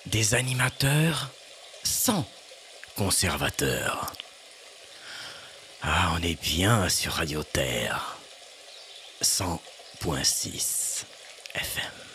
Des animateurs sans conservateurs. Ah, on est bien sur Radio Terre. 100.6 FM.